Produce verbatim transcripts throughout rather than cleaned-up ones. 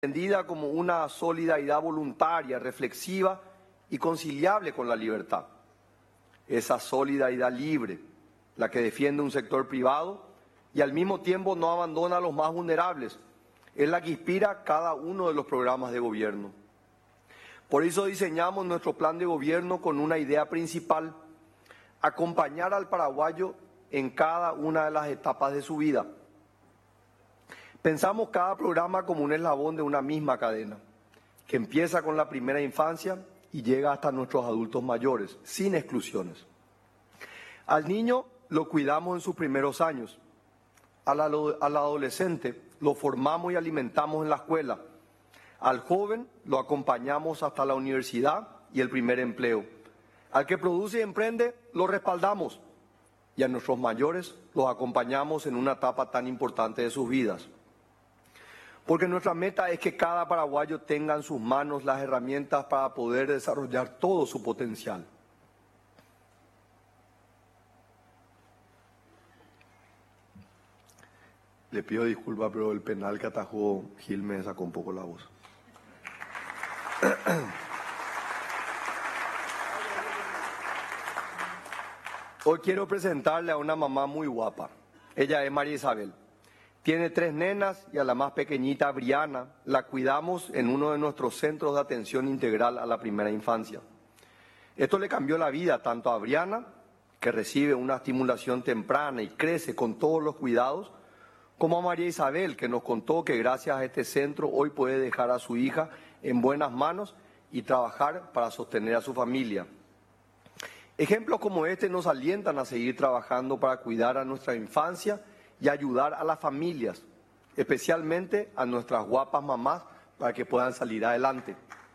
entendida como una solidaridad voluntaria, reflexiva y conciliable con la libertad. Esa solidaridad libre, la que defiende un sector privado y al mismo tiempo no abandona a los más vulnerables, es la que inspira cada uno de los programas de gobierno. Por eso diseñamos nuestro plan de gobierno con una idea principal: acompañar al paraguayo en cada una de las etapas de su vida. Pensamos cada programa como un eslabón de una misma cadena, que empieza con la primera infancia y llega hasta nuestros adultos mayores, sin exclusiones. Al niño lo cuidamos en sus primeros años, al, al adolescente lo formamos y alimentamos en la escuela, al joven lo acompañamos hasta la universidad y el primer empleo, al que produce y emprende lo respaldamos y a nuestros mayores los acompañamos en una etapa tan importante de sus vidas. Porque nuestra meta es que cada paraguayo tenga en sus manos las herramientas para poder desarrollar todo su potencial. Le pido disculpas, pero el penal que atajó Gil me sacó un poco la voz. Hoy quiero presentarle a una mamá muy guapa. Ella es María Isabel. Tiene tres nenas y a la más pequeñita, Briana, la cuidamos en uno de nuestros centros de atención integral a la primera infancia. Esto le cambió la vida tanto a Briana, que recibe una estimulación temprana y crece con todos los cuidados, como a María Isabel, que nos contó que gracias a este centro hoy puede dejar a su hija en buenas manos y trabajar para sostener a su familia. Ejemplos como este nos alientan a seguir trabajando para cuidar a nuestra infancia y ayudar a las familias, especialmente a nuestras guapas mamás, para que puedan salir adelante.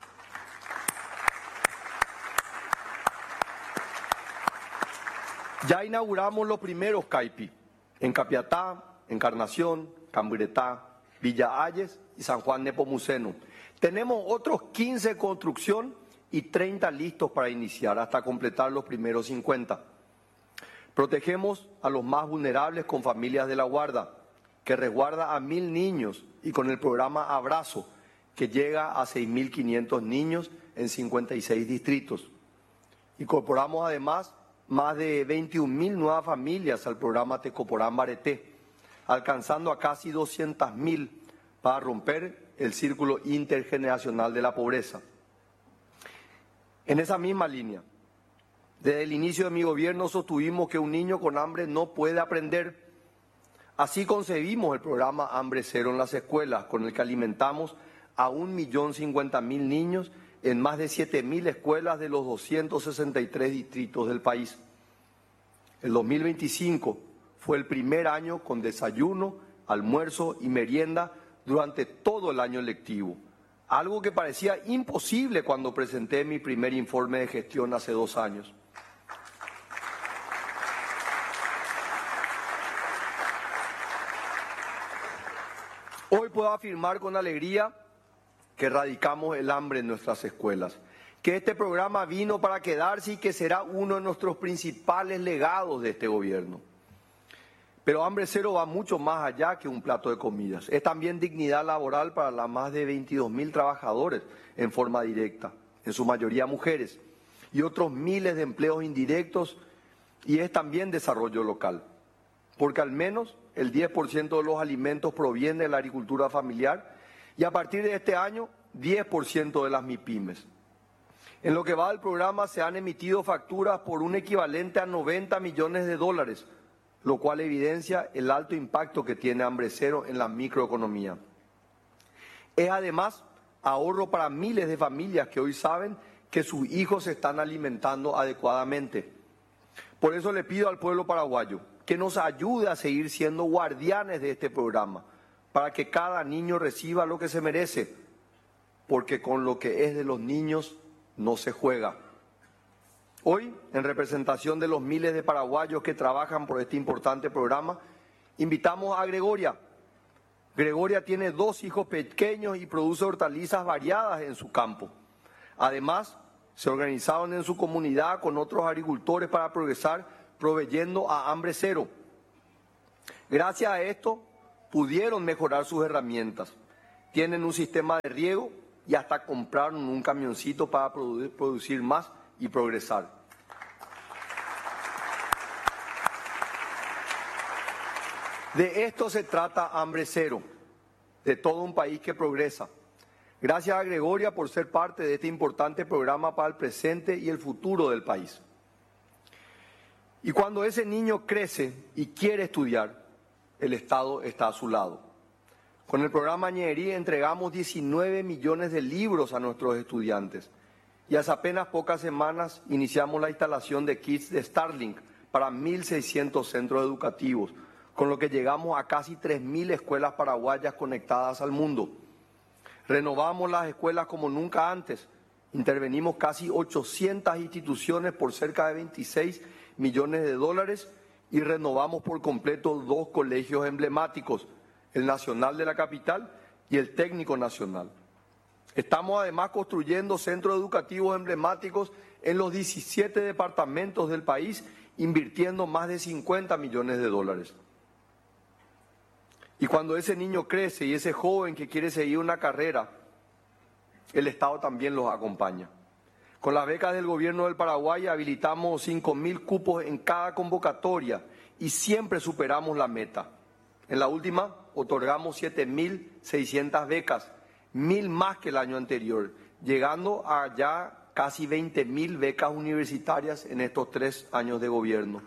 Ya inauguramos los primeros C A I P I, en Capiatá, Encarnación, Camburetá, Villa Ayes y San Juan Nepomuceno. Tenemos otros quince en construcción y treinta listos para iniciar, hasta completar los primeros cincuenta. Protegemos a los más vulnerables con Familias de la Guarda, que resguarda a mil niños, y con el programa Abrazo, que llega a seis mil quinientos niños en cincuenta y seis distritos. Incorporamos además más de veintiún mil nuevas familias al programa Tecoporán Bareté, alcanzando a casi doscientas mil para romper el círculo intergeneracional de la pobreza. En esa misma línea, desde el inicio de mi gobierno sostuvimos que un niño con hambre no puede aprender. Así concebimos el programa Hambre Cero en las escuelas, con el que alimentamos a un millón cincuenta mil niños en más de siete mil escuelas de los doscientos sesenta y tres distritos del país. El dos mil veinticinco fue el primer año con desayuno, almuerzo y merienda durante todo el año lectivo, algo que parecía imposible cuando presenté mi primer informe de gestión hace dos años. Hoy puedo afirmar con alegría que erradicamos el hambre en nuestras escuelas, que este programa vino para quedarse y que será uno de nuestros principales legados de este gobierno. Pero Hambre Cero va mucho más allá que un plato de comidas. Es también dignidad laboral para las más de veintidós mil trabajadores en forma directa, en su mayoría mujeres, y otros miles de empleos indirectos, y es también desarrollo local, porque al menos el diez por ciento de los alimentos proviene de la agricultura familiar y a partir de este año diez por ciento de las MIPYMES. En lo que va del programa se han emitido facturas por un equivalente a noventa millones de dólares, lo cual evidencia el alto impacto que tiene Hambre Cero en la microeconomía. Es además ahorro para miles de familias que hoy saben que sus hijos se están alimentando adecuadamente. Por eso le pido al pueblo paraguayo que nos ayude a seguir siendo guardianes de este programa, para que cada niño reciba lo que se merece, porque con lo que es de los niños no se juega. Hoy, en representación de los miles de paraguayos que trabajan por este importante programa, invitamos a Gregoria. Gregoria tiene dos hijos pequeños y produce hortalizas variadas en su campo. Además, se organizaron en su comunidad con otros agricultores para progresar proveyendo a Hambre Cero. Gracias a esto, pudieron mejorar sus herramientas. tienen un sistema de riego y hasta compraron un camioncito para produ- producir más y progresar. De esto se trata Hambre Cero, de todo un país que progresa. Gracias a Gregoria por ser parte de este importante programa para el presente y el futuro del país. Y cuando ese niño crece y quiere estudiar, el Estado está a su lado. Con el programa Ñeerí entregamos diecinueve millones de libros a nuestros estudiantes y hace apenas pocas semanas iniciamos la instalación de kits de Starlink para mil seiscientos centros educativos, con lo que llegamos a casi tres mil escuelas paraguayas conectadas al mundo. Renovamos las escuelas como nunca antes, intervenimos casi ochocientas instituciones por cerca de veintiséis millones de dólares y renovamos por completo dos colegios emblemáticos, el Nacional de la Capital y el Técnico Nacional. Estamos además construyendo centros educativos emblemáticos en los diecisiete departamentos del país, invirtiendo más de cincuenta millones de dólares. Y cuando ese niño crece y ese joven que quiere seguir una carrera, el Estado también los acompaña. Con las becas del gobierno del Paraguay habilitamos cinco mil cupos en cada convocatoria y siempre superamos la meta. En la última otorgamos siete mil seiscientas becas, mil más que el año anterior, llegando a ya casi veinte mil becas universitarias en estos tres años de gobierno.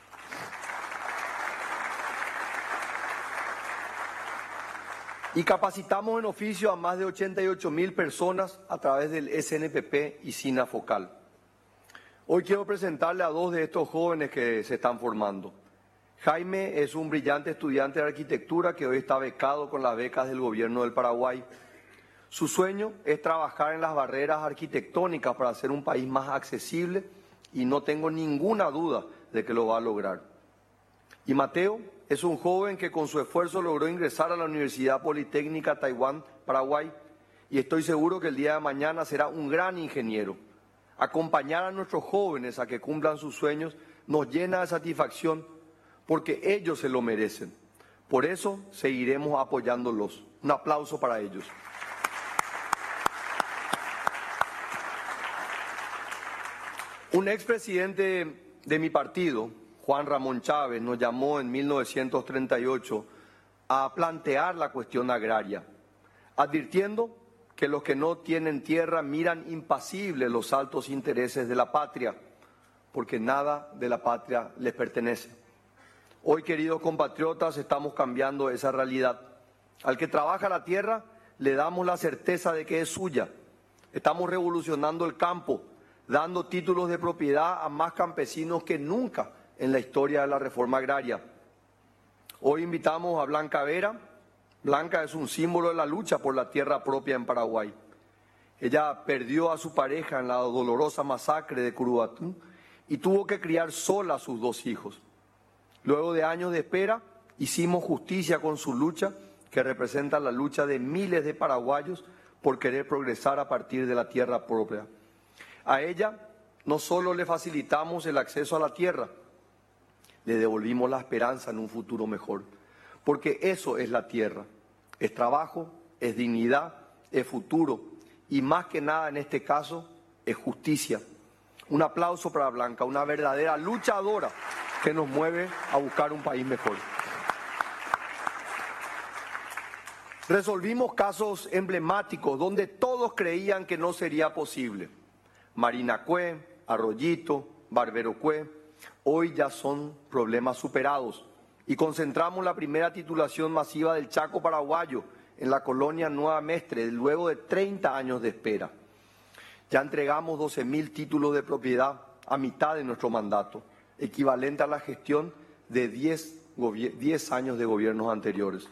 Y capacitamos en oficio a más de ochenta y ocho mil personas a través del S N P P y SINAFOCAL. Hoy quiero presentarle a dos de estos jóvenes que se están formando. Jaime es un brillante estudiante de arquitectura que hoy está becado con las becas del gobierno del Paraguay. Su sueño es trabajar en las barreras arquitectónicas para hacer un país más accesible y no tengo ninguna duda de que lo va a lograr. Y Mateo es un joven que con su esfuerzo logró ingresar a la Universidad Politécnica Taiwán, Paraguay, y estoy seguro que el día de mañana será un gran ingeniero. Acompañar a nuestros jóvenes a que cumplan sus sueños nos llena de satisfacción porque ellos se lo merecen. Por eso seguiremos apoyándolos. Un aplauso para ellos. Un expresidente de mi partido, Juan Ramón Chávez, nos llamó en mil novecientos treinta y ocho a plantear la cuestión agraria, advirtiendo que los que no tienen tierra miran impasibles los altos intereses de la patria, porque nada de la patria les pertenece. Hoy, queridos compatriotas, estamos cambiando esa realidad. Al que trabaja la tierra, le damos la certeza de que es suya. Estamos revolucionando el campo, dando títulos de propiedad a más campesinos que nunca en la historia de la reforma agraria. Hoy invitamos a Blanca Vera. Blanca es un símbolo de la lucha por la tierra propia en Paraguay. Ella perdió a su pareja en la dolorosa masacre de Curubatú y tuvo que criar sola a sus dos hijos. Luego de años de espera, hicimos justicia con su lucha, que representa la lucha de miles de paraguayos por querer progresar a partir de la tierra propia. A ella no solo le facilitamos el acceso a la tierra, le devolvimos la esperanza en un futuro mejor, porque eso es la tierra, es trabajo, es dignidad, es futuro y más que nada en este caso es justicia. Un aplauso para Blanca, una verdadera luchadora que nos mueve a buscar un país mejor. Resolvimos casos emblemáticos donde todos creían que no sería posible. Marinacue, Arroyito, Barberocue, hoy ya son problemas superados y concentramos la primera titulación masiva del Chaco paraguayo en la colonia Nueva Mestre, luego de treinta años de espera. Ya entregamos doce mil títulos de propiedad a mitad de nuestro mandato, equivalente a la gestión de diez años de gobiernos anteriores.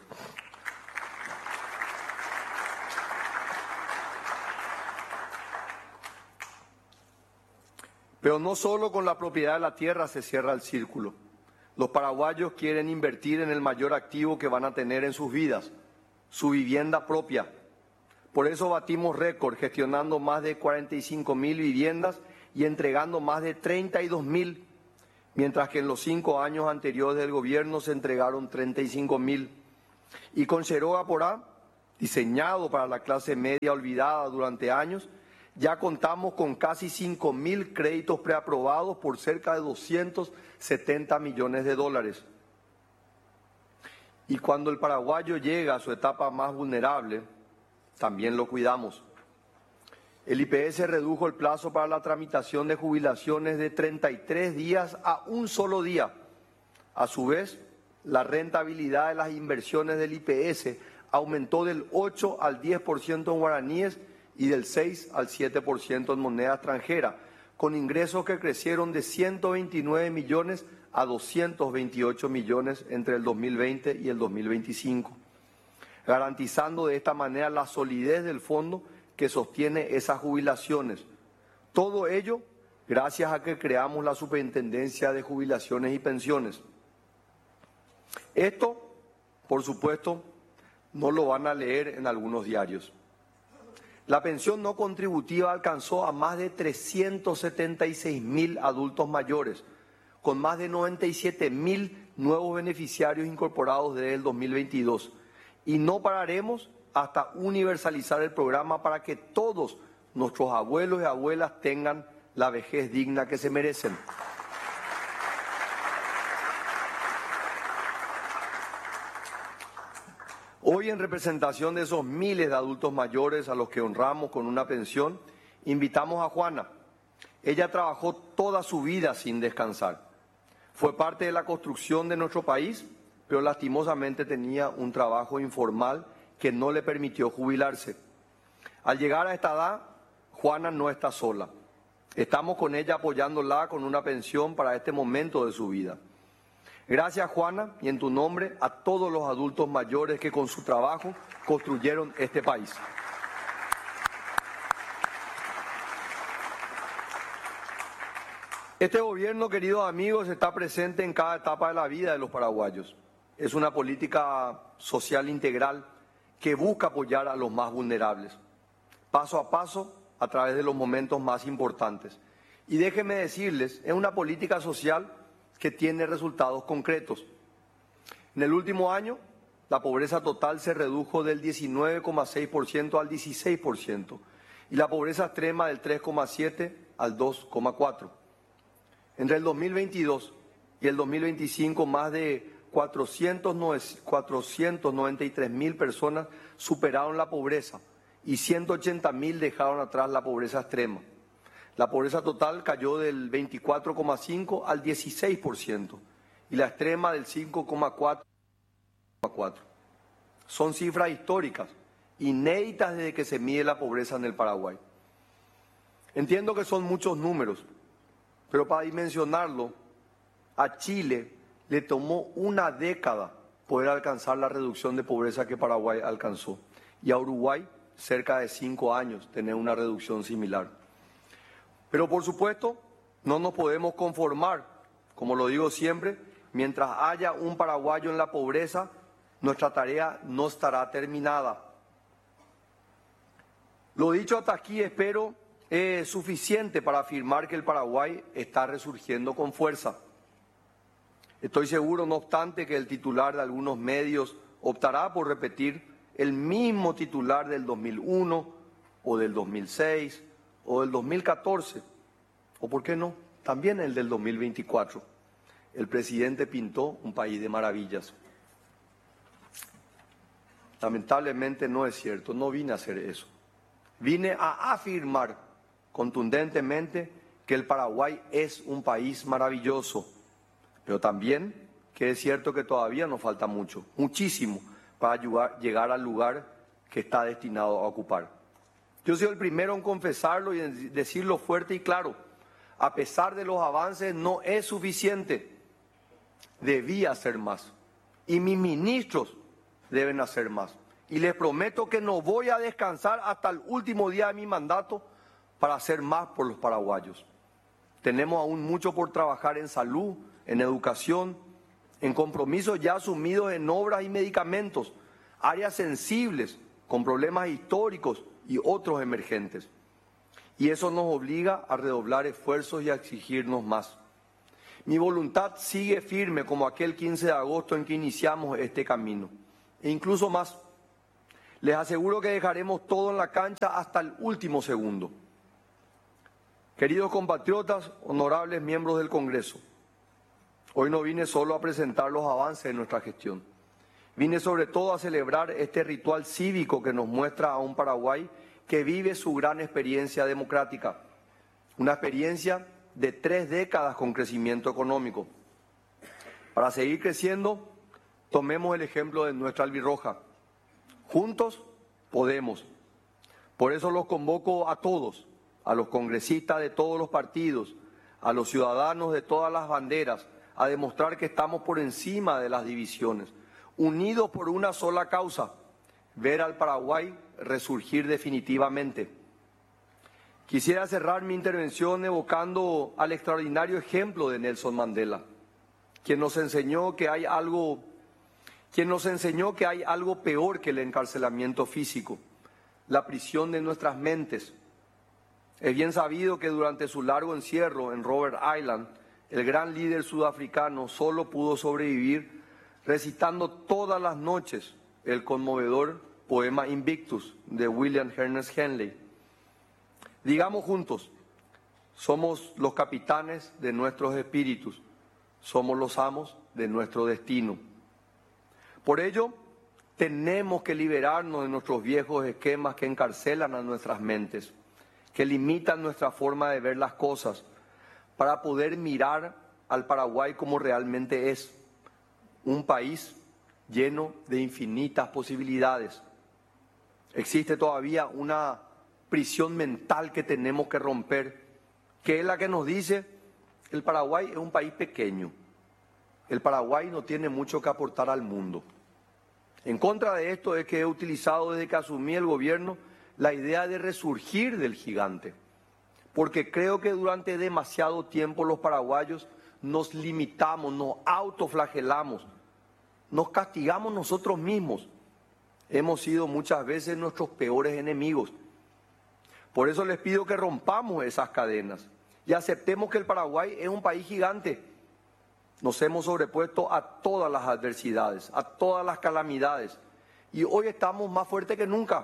Pero no solo con la propiedad de la tierra se cierra el círculo. Los paraguayos quieren invertir en el mayor activo que van a tener en sus vidas, su vivienda propia. Por eso batimos récord gestionando más de cuarenta y cinco mil viviendas y entregando más de treinta y dos mil, mientras que en los cinco años anteriores del gobierno se entregaron treinta y cinco mil. Y con Cheroga Porá diseñado para la clase media olvidada durante años, ya contamos con casi cinco mil créditos preaprobados por cerca de doscientos setenta millones de dólares. Y cuando el paraguayo llega a su etapa más vulnerable, también lo cuidamos. El I P S redujo el plazo para la tramitación de jubilaciones de treinta y tres días a un solo día. A su vez, la rentabilidad de las inversiones del I P S aumentó del ocho al diez por ciento en guaraníes y del seis al siete por ciento en moneda extranjera, con ingresos que crecieron de ciento veintinueve millones a doscientos veintiocho millones entre el dos mil veinte y el dos mil veinticinco, garantizando de esta manera la solidez del fondo que sostiene esas jubilaciones. Todo ello gracias a que creamos la Superintendencia de Jubilaciones y Pensiones. Esto, por supuesto, no lo van a leer en algunos diarios. La pensión no contributiva alcanzó a más de trescientos setenta y seis mil adultos mayores, con más de noventa y siete mil nuevos beneficiarios incorporados desde el dos mil veintidós. Y no pararemos hasta universalizar el programa para que todos nuestros abuelos y abuelas tengan la vejez digna que se merecen. Hoy, en representación de esos miles de adultos mayores a los que honramos con una pensión, invitamos a Juana. Ella trabajó toda su vida sin descansar. Fue parte de la construcción de nuestro país, pero lastimosamente tenía un trabajo informal que no le permitió jubilarse. Al llegar a esta edad, Juana no está sola. Estamos con ella apoyándola con una pensión para este momento de su vida. Gracias, Juana, y en tu nombre a todos los adultos mayores que con su trabajo construyeron este país. Este gobierno, queridos amigos, está presente en cada etapa de la vida de los paraguayos. Es una política social integral que busca apoyar a los más vulnerables, paso a paso, a través de los momentos más importantes. Y déjenme decirles, es una política social que tiene resultados concretos. En el último año, la pobreza total se redujo del diecinueve coma seis por ciento al dieciséis por ciento y la pobreza extrema del tres coma siete por ciento al dos coma cuatro por ciento. Entre el dos mil veintidós y el dos mil veinticinco, más de cuatrocientos noventa y tres mil personas superaron la pobreza y ciento ochenta mil dejaron atrás la pobreza extrema. La pobreza total cayó del veinticuatro coma cinco por ciento al dieciséis por ciento y la extrema del cinco coma cuatro por ciento. Son cifras históricas, inéditas desde que se mide la pobreza en el Paraguay. Entiendo que son muchos números, pero para dimensionarlo, a Chile le tomó una década poder alcanzar la reducción de pobreza que Paraguay alcanzó, y a Uruguay cerca de cinco años tener una reducción similar. Pero por supuesto, no nos podemos conformar, como lo digo siempre, mientras haya un paraguayo en la pobreza, nuestra tarea no estará terminada. Lo dicho hasta aquí, espero es suficiente para afirmar que el Paraguay está resurgiendo con fuerza. Estoy seguro, no obstante, que el titular de algunos medios optará por repetir el mismo titular del dos mil uno o del dos mil seis o del dos mil catorce, o por qué no, también el del dos mil veinticuatro. El presidente pintó un país de maravillas. Lamentablemente no es cierto, no vine a hacer eso. Vine a afirmar contundentemente que el Paraguay es un país maravilloso, pero también que es cierto que todavía nos falta mucho, muchísimo, para ayudar, llegar al lugar que está destinado a ocupar. Yo soy el primero en confesarlo y en decirlo fuerte y claro. A pesar de los avances, no es suficiente. Debía hacer más. Y mis ministros deben hacer más. Y les prometo que no voy a descansar hasta el último día de mi mandato para hacer más por los paraguayos. Tenemos aún mucho por trabajar en salud, en educación, en compromisos ya asumidos en obras y medicamentos, áreas sensibles, con problemas históricos y otros emergentes. Y eso nos obliga a redoblar esfuerzos y a exigirnos más. Mi voluntad sigue firme como aquel quince de agosto en que iniciamos este camino, e incluso más. Les aseguro que dejaremos todo en la cancha hasta el último segundo. Queridos compatriotas, honorables miembros del Congreso, hoy no vine solo a presentar los avances de nuestra gestión. Vine sobre todo a celebrar este ritual cívico que nos muestra a un Paraguay que vive su gran experiencia democrática. Una experiencia de tres décadas con crecimiento económico. Para seguir creciendo, tomemos el ejemplo de nuestra albirroja. Juntos podemos. Por eso los convoco a todos, a los congresistas de todos los partidos, a los ciudadanos de todas las banderas, a demostrar que estamos por encima de las divisiones, unidos por una sola causa, ver al Paraguay resurgir definitivamente. Quisiera cerrar mi intervención evocando al extraordinario ejemplo de Nelson Mandela, quien nos enseñó que hay algo, quien nos enseñó que hay algo peor que el encarcelamiento físico, la prisión de nuestras mentes. Es bien sabido que durante su largo encierro en Robert Island, el gran líder sudafricano solo pudo sobrevivir recitando todas las noches el conmovedor poema Invictus de William Ernest Henley. Digamos juntos, somos los capitanes de nuestros espíritus, somos los amos de nuestro destino. Por ello, tenemos que liberarnos de nuestros viejos esquemas que encarcelan a nuestras mentes, que limitan nuestra forma de ver las cosas, para poder mirar al Paraguay como realmente es, un país lleno de infinitas posibilidades. Existe todavía una prisión mental que tenemos que romper, que es la que nos dice: el Paraguay es un país pequeño, el Paraguay no tiene mucho que aportar al mundo. En contra de esto es que he utilizado desde que asumí el gobierno la idea de resurgir del gigante, porque creo que durante demasiado tiempo los paraguayos nos limitamos, nos autoflagelamos, nos castigamos nosotros mismos. Hemos sido muchas veces nuestros peores enemigos. Por eso les pido que rompamos esas cadenas y aceptemos que el Paraguay es un país gigante. Nos hemos sobrepuesto a todas las adversidades, a todas las calamidades, y hoy estamos más fuertes que nunca.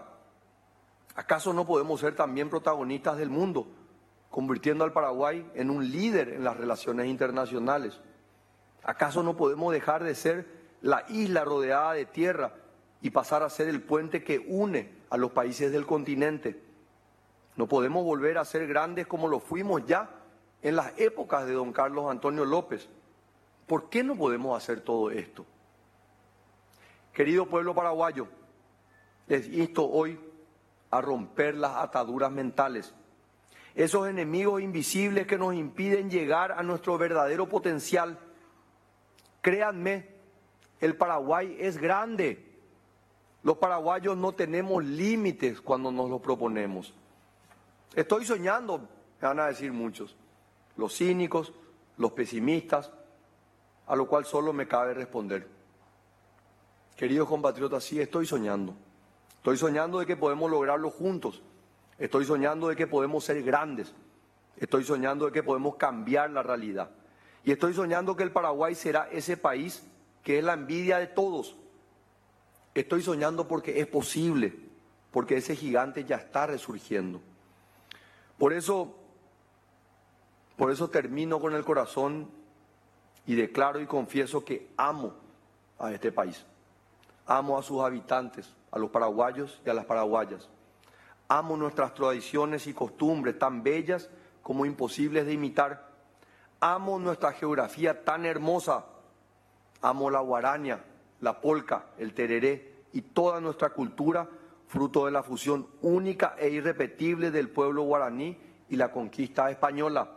¿Acaso no podemos ser también protagonistas del mundo, convirtiendo al Paraguay en un líder en las relaciones internacionales? ¿Acaso no podemos dejar de ser la isla rodeada de tierra y pasar a ser el puente que une a los países del continente? ¿No podemos volver a ser grandes como lo fuimos ya en las épocas de don Carlos Antonio López? ¿Por qué no podemos hacer todo esto? Querido pueblo paraguayo, les insto hoy a romper las ataduras mentales, esos enemigos invisibles que nos impiden llegar a nuestro verdadero potencial. Créanme, el Paraguay es grande. Los paraguayos no tenemos límites cuando nos lo proponemos. Estoy soñando, me van a decir muchos, los cínicos, los pesimistas, a lo cual solo me cabe responder: queridos compatriotas, sí estoy soñando. Estoy soñando de que podemos lograrlo juntos. Estoy soñando de que podemos ser grandes. Estoy soñando de que podemos cambiar la realidad. Y estoy soñando que el Paraguay será ese país que es la envidia de todos. Estoy soñando porque es posible, porque ese gigante ya está resurgiendo. Por eso, por eso termino con el corazón y declaro y confieso que amo a este país. Amo a sus habitantes, a los paraguayos y a las paraguayas. Amo nuestras tradiciones y costumbres tan bellas como imposibles de imitar. Amo nuestra geografía tan hermosa. Amo la guaraña, la polca, el tereré y toda nuestra cultura, fruto de la fusión única e irrepetible del pueblo guaraní y la conquista española.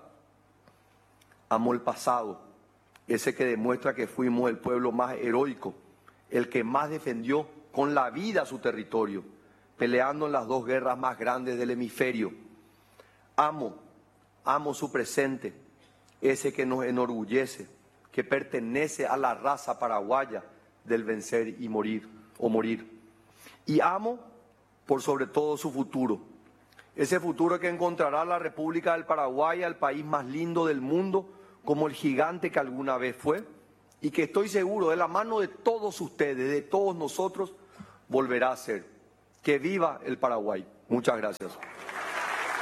Amo el pasado, ese que demuestra que fuimos el pueblo más heroico, el que más defendió con la vida su territorio, peleando en las dos guerras más grandes del hemisferio. Amo, amo su presente, ese que nos enorgullece, que pertenece a la raza paraguaya del vencer y morir, o morir. Y amo, por sobre todo, su futuro, ese futuro que encontrará la República del Paraguay, el país más lindo del mundo, como el gigante que alguna vez fue, y que estoy seguro, de la mano de todos ustedes, de todos nosotros, volverá a ser. Que viva el Paraguay. Muchas gracias.